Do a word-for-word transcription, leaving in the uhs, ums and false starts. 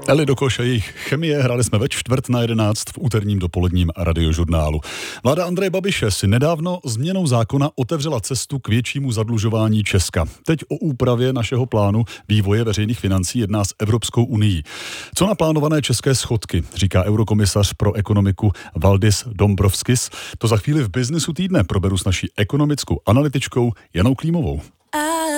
Eli do koše jejich chemie hráli jsme ve čtvrt na jedenáct v úterním dopoledním radiožurnálu. Vláda Andreje Babiše si nedávno změnou zákona otevřela cestu k většímu zadlužování Česka. Teď o úpravě našeho plánu vývoje veřejných financí jedná s Evropskou unií. Co naplánované české schodky, říká eurokomisař pro ekonomiku Valdis Dombrovskis. To za chvíli v Biznesu týdne proberu s naší ekonomickou analytičkou Janou Klímovou.